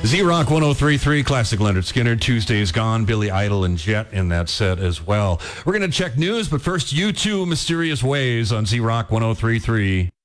Z-Rock 103.3, classic Leonard Skinner. Tuesday's gone. Billy Idol and Jet in that set as well. We're going to check news, but first, U2 Mysterious Ways on Z-Rock 103.3.